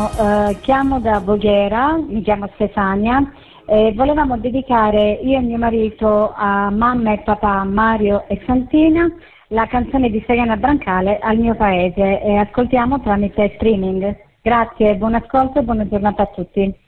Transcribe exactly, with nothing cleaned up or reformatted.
buongiorno, eh, chiamo da Voghera, mi chiamo Stefania e volevamo dedicare io e mio marito a mamma e papà Mario e Santina la canzone di Seriana Brancale Al mio paese e ascoltiamo tramite streaming. Grazie, buon ascolto e buona giornata a tutti.